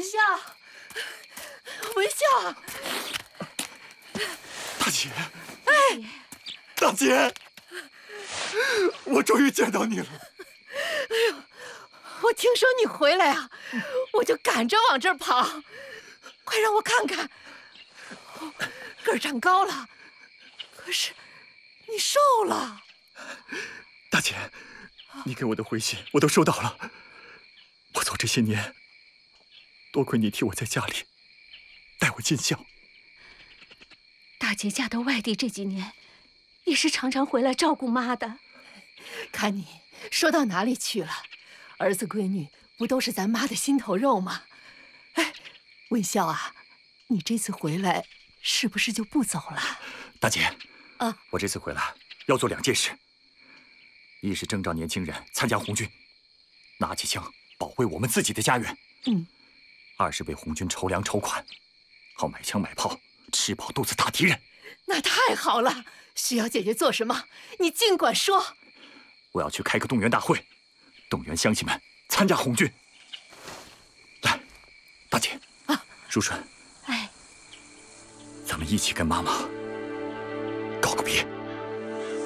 文笑，文笑， 大姐，哎，大姐，我终于见到你了。 哎呦，我听说你回来啊，我就赶着往这儿跑，快让我看看，个儿长高了，可是你瘦了。 大姐，你给我的回信我都收到了。我走这些年，多亏你替我在家里带我尽孝。 大姐嫁到外地这几年，也是常常回来照顾妈的。 看你说到哪里去了？儿子闺女不都是咱妈的心头肉吗？哎，文笑啊，你这次回来是不是就不走了？ 大姐， 啊， 我这次回来要做2件事：一是征召年轻人参加红军，拿起枪保卫我们自己的家园；二是为红军筹粮筹款，好买枪买炮，吃饱肚子打敌人。 那太好了！需要姐姐做什么，你尽管说。 我要去开个动员大会，动员乡亲们参加红军。来，大姐啊，淑顺， 哎， 咱们一起跟妈妈